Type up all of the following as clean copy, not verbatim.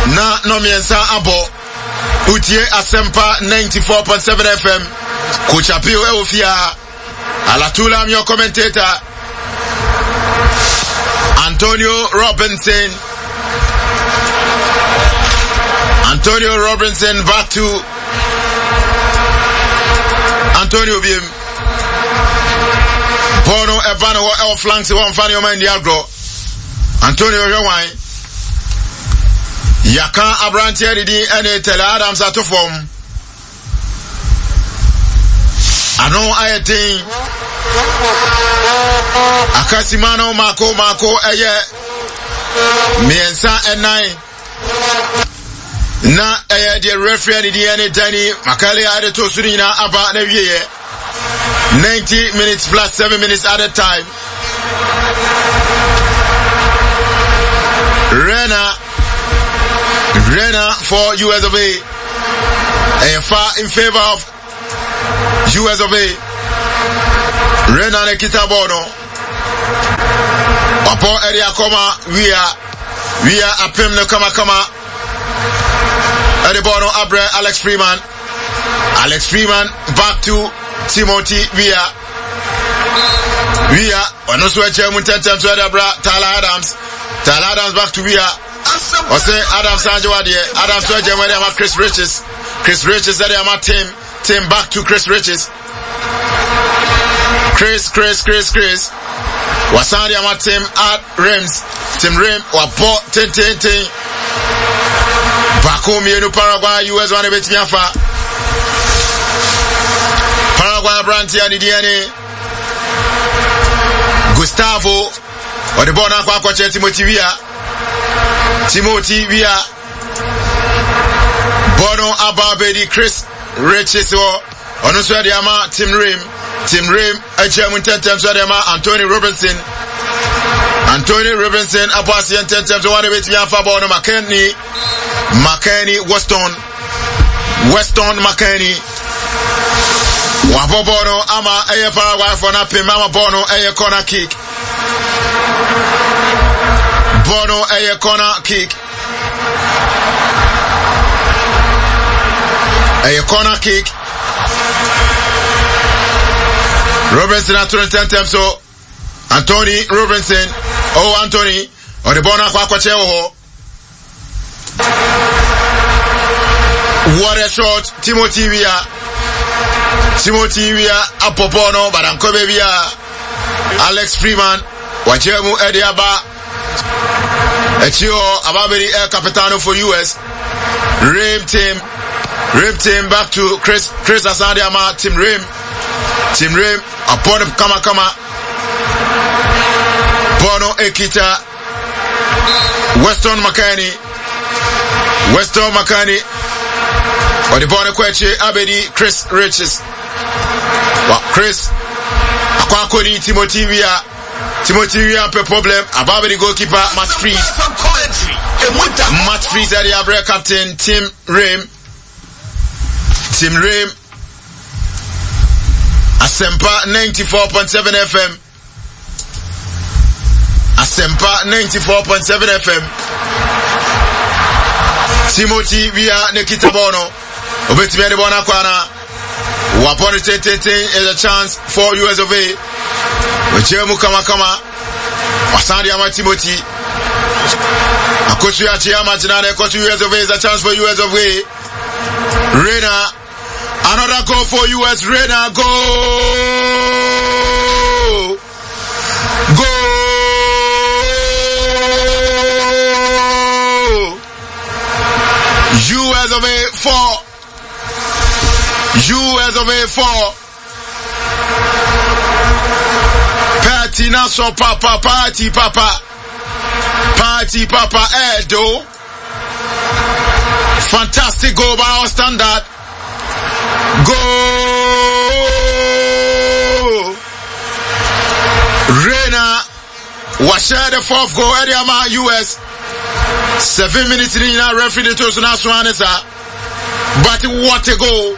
Na no miensa abo. Utie Asempa 94.7 FM. Coach Apio Eufia. Alatula am your commentator. Antonio Robinson. Antonio Robinson back to Antonio Bim. Bono Evano El flanks one funny man Diagro. Antonio Rewine. Yaka Abrantia Didi and Tell Adams at form. I know I think Akasimano Marco Eye Miensa and Nine. Na the referee the any Danny Makali added to Surina about 90 minutes plus 7 minutes at a time. Rena for US of A. And far in favor of US of A. Rena Nekita Bono. Upon area Koma, we are a Pim no Kama. At the bottom, Alex Freeman back to Timothy Via. On also a German 10 times to Tyler Adams back to Via. Ose Adams Sanjawadi, Adams to Germany, Chris Riches at team back to Chris Riches. Chris. Wasandi ama team at Rims. Team Rim or bought 10. Bakumi no Paraguay US one bit miafa. Paraguay Branti and DNA. Gustavo or the born aqua Timothy Via. Bono Ababedi Chris Riches or Onuswadiama Tim Rim a German 10 times Anthony Robinson Abasian 10 times one bit miafa Bono McKinney Weston McKinney Wabobono ama eye Paraguay for na pe mama Bono eye corner kick Robinson at 10 times so Anthony Robinson Anthony or the Bono kwa cheho. What a shot, Timothy Via Apopono, Badankobe Via, Alex Freeman, Wajemu Ediaba, Echio Ababedi El Capitano for US, Rim team back to Chris Asandiama, Tim Rim, upon Kama, Bono Ekita, Weston McCartney, or the Bono Kweche, Abedi, Chris Riches. Well, Chris, Akwakoni, Timothy Via, per problem, Ababedi goalkeeper, Matt Freeze at the Abre captain, Tim Rim, Asempa 94.7 FM. Asempa 94.7 FM. Timothy Via Nikita Bono. Obetime de Bona Kwana. Wapon is a chance for US of A. Ojemu Kama. Wasandi Ama Timothy. Akosu Achiyama Jinane Kosu US of A is a chance for US of A. Rena. Another goal for US. Rena go. US of A 4. US of A 4. Party Naso Papa. Party Papa Edo. Fantastic goal by our standard. Goal. Rena was shared the fourth goal. Ediama US. 7 minutes in the referee to Sunaswanesa. But what a goal.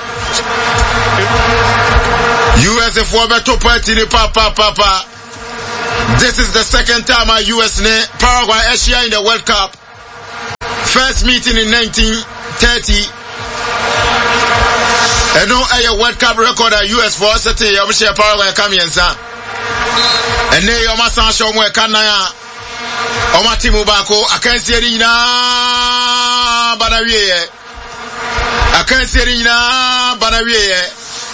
US for better party in Papa. This is the second time US Paraguay Asia in the World Cup. first meeting in 1930. And no World Cup record at US for City, I'm sure Paraguay Kamienza. And they are my son show me Kanaya. Omati Mubako, I can't see it na Banawie. I can't see it na Banawie.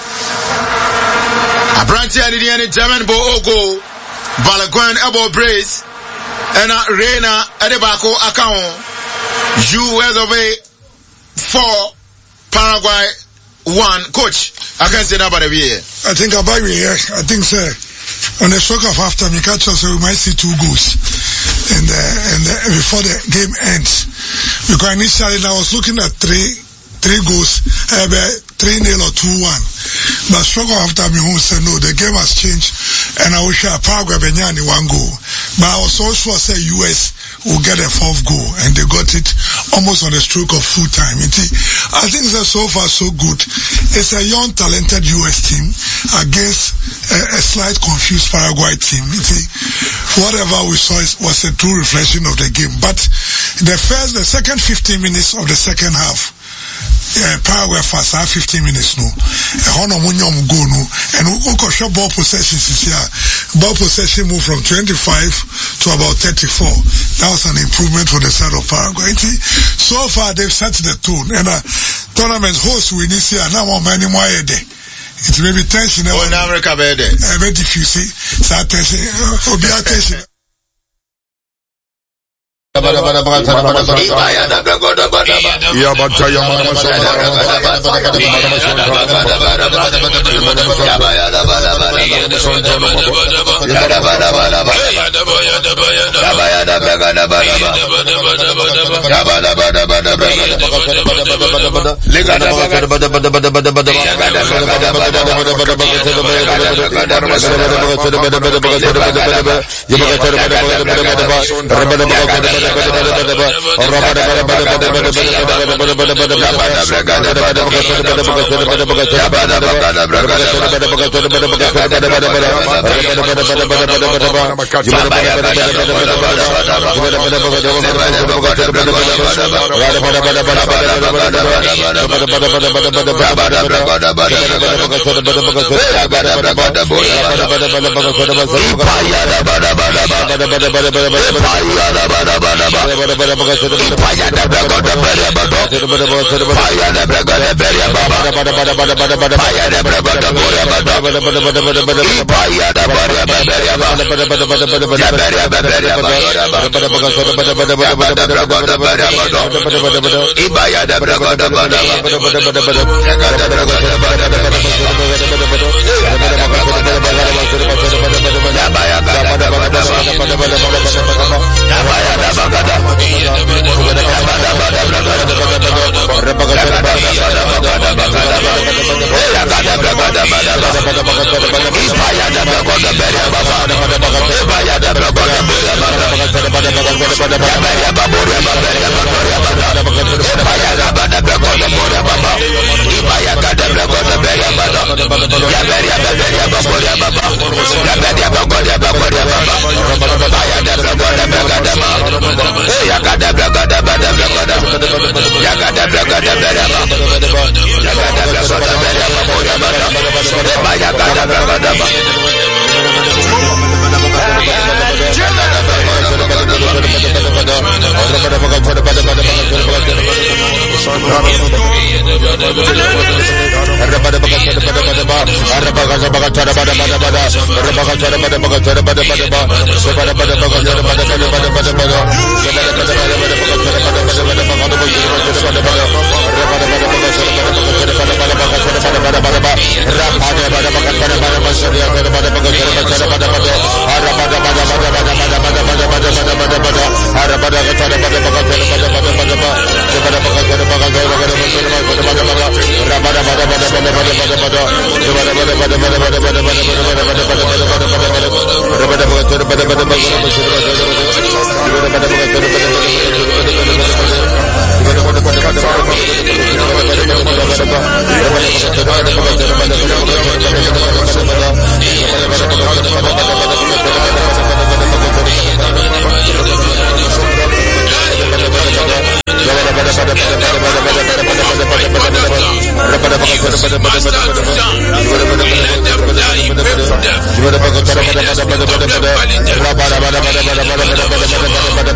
A branch at the end German Bogo, Balaguan elbow brace, and Reina Edebako account. US of A 4, Paraguay 1. Coach, I can't say that Banawie. I think about here, I think sir. On the stroke of half time, you catch us, so we might see 2 goals. And before the game ends. Because initially I was looking at three goals, 3-0 or 2-1. But stroke of half time, you said no, the game has changed. And I will share Paraguay Benyani 1 goal. But I was also say US will get a 4th goal. And they got it almost on the stroke of full time. I think that so far so good. It's a young, talented US team against a slight confused Paraguay team. Whatever we saw was a true reflection of the game. But the second 15 minutes of the second half, Paraguay first half 15 minutes no. And we show ball possession ball possession moved from 25 to about 34. That was an improvement for the side of Paraguay. So far they've set the tone. And tournament host we need to see now many more a day. It may be tension. Oh, in America, baby. Very diffusing. So attention. Be attention. problem.